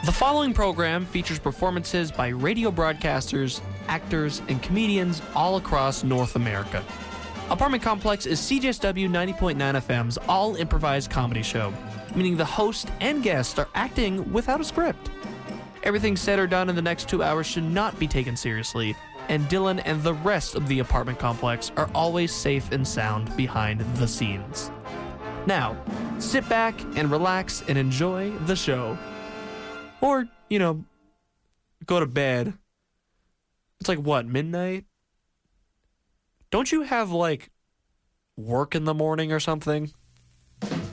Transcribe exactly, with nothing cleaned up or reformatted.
The following program features performances by radio broadcasters, actors, and comedians all across North America. Apartment Complex is C J S W ninety point nine F M's all-improvised comedy show, meaning the host and guests are acting without a script. Everything said or done in the next two hours should not be taken seriously, and Dylan and the rest of the Apartment Complex are always safe and sound behind the scenes. Now, sit back and relax and enjoy the show. Or, you know, go to bed. It's like, what, midnight? Don't you have, like, work in the morning or something?